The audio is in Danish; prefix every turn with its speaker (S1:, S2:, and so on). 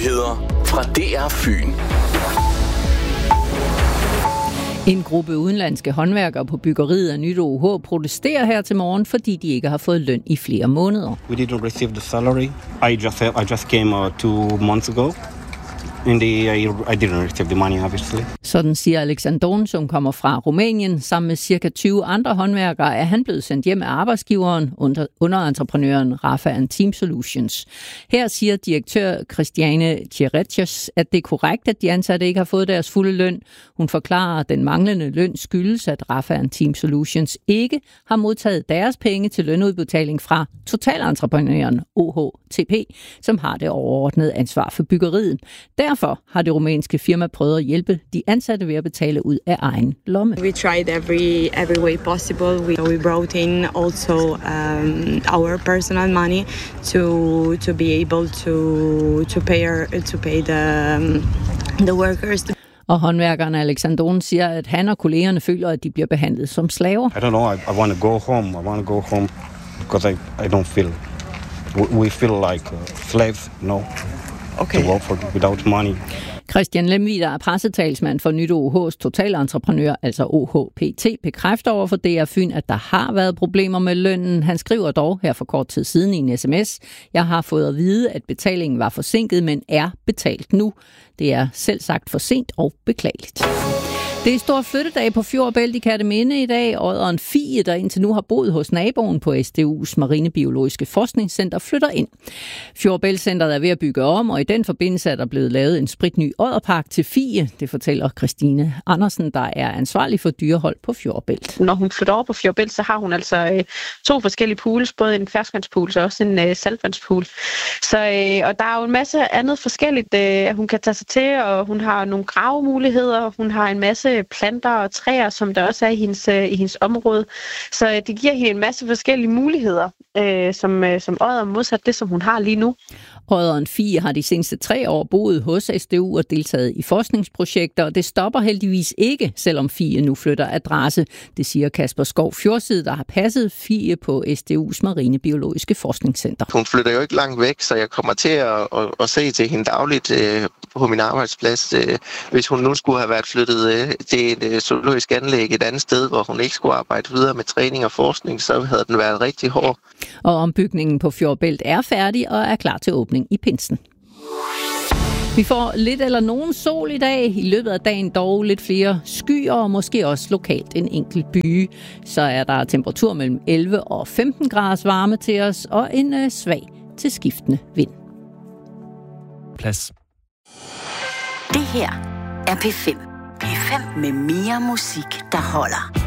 S1: Nyheder fra DR Fyn.
S2: En gruppe udenlandske håndværkere på byggeriet af Nyt OUH protesterer her til morgen, fordi de ikke har fået løn i flere måneder.
S3: We didn't receive the salary. I just came 2 months ago. And I didn't receive the money, obviously.
S2: Sådan siger Alexandron, som kommer fra Rumænien. Sammen med cirka 20 andre håndværkere er han blevet sendt hjem af arbejdsgiveren, underentreprenøren Rafa Team Solutions. Her siger direktør Christiane Tjeretjes, at det er korrekt, at de ansatte ikke har fået deres fulde løn. Hun forklarer, at den manglende løn skyldes, at Rafa Team Solutions ikke har modtaget deres penge til lønudbetaling fra totalentreprenøren OHTP, som har det overordnede ansvar for byggeriet. Derfor har det rumænske firma prøvet at hjælpe de ansatte ved at betale ud af egen lomme.
S4: We tried every way possible. We brought in also our personal money to be able to pay the workers.
S2: Og håndværkeren Alexandron siger, at han og kollegerne føler, at de bliver behandlet som slaver.
S3: I don't know. I want to go home. I want to go home because I don't feel. We feel like slaves, Okay. To work for without money.
S2: Christian Lemvig, der er pressetalsmand for Nyt OUH's totalentreprenør, altså OHPT, bekræfter over for DR Fyn, at der har været problemer med lønnen. Han skriver dog her for kort tid siden i en sms: Jeg har fået at vide, at betalingen var forsinket, men er betalt nu. Det er selv sagt for sent og beklageligt. Det er stor flyttedag på Fjord og Bælt i Kerteminde i dag. Odderen Fie, der indtil nu har boet hos naboen på SDU's Marinebiologiske Forskningscenter, flytter ind. Fjord og Bælt-centret er ved at bygge om, og i den forbindelse er der blevet lavet en spritny odderpark til Fie. Det fortæller Christine Andersen, der er ansvarlig for dyrehold på Fjord og Bælt.
S5: Når hun flytter over på Fjord og Bælt, så har hun altså 2 forskellige pools, både en ferskvandspool og også en saltvandspool. Så, og der er jo en masse andet forskelligt, hun kan tage sig til, og hun har nogle gravemuligheder, hun har en masse planter og træer, som der også er i hendes område. Så det giver hende en masse forskellige muligheder, som Odder modsat det, som hun har lige nu.
S2: Odderen Fie har de seneste 3 år boet hos SDU og deltaget i forskningsprojekter, og det stopper heldigvis ikke, selvom Fie nu flytter adresse. Det siger Kasper Skov Fjordside, der har passet Fie på SDU's Marinebiologiske Forskningscenter.
S6: Hun flytter jo ikke langt væk, så jeg kommer til at se til hende dagligt på min arbejdsplads. Hvis hun nu skulle have været flyttet til et zoologisk anlæg et andet sted, hvor hun ikke skulle arbejde videre med træning og forskning, så havde den været rigtig hård.
S2: Og ombygningen på Fjord og Bælt er færdig og er klar til åbning i pinsen. Vi får lidt eller nogen sol i dag. I løbet af dagen dog lidt flere skyer og måske også lokalt en enkelt byge. Så er der temperatur mellem 11 og 15 graders varme til os og en svag til skiftende vind.
S7: Plads.
S8: Det her er P5. P5 med mere musik, der holder.